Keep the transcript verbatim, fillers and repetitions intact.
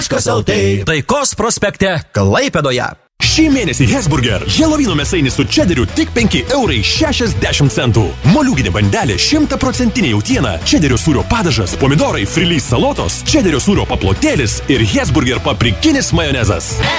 taškas lt. Taikos prospekte Klaipėdoje. Šį mėnesį Hesburger Helovino mėsainis su čederiu tik penki eurai šešiasdešimt centų. Moliūginė bandelė šimtaprocentinė jautiena, čederio sūrio padažas, pomidorai, frilys salotos, čederio sūrio paplotėlis ir Hesburger paprikinis majonezas.